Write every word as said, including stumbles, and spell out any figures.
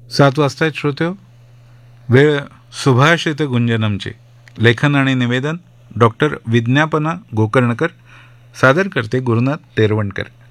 सात वाजता श्रोत्यो, वेळ सुभाषित गुंजनमची. लेखन आणि निवेदन डॉक्टर विज्ञापना गोकर्णकर. सादर करते गुरुनाथ तेरवणकर.